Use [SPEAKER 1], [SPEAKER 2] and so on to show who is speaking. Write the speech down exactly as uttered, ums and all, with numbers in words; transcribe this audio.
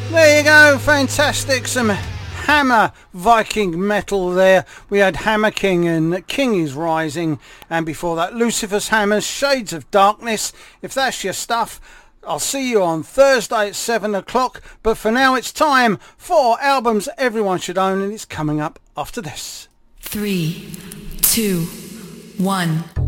[SPEAKER 1] There you go, fantastic. Some Hammer Viking metal there. We had Hammer King and King is Rising, and before that Lucifer's Hammers, Shades of Darkness. If that's your stuff, I'll see you on Thursday at seven o'clock, but for now it's time for albums everyone should own, and it's coming up after this.
[SPEAKER 2] Three, two, one.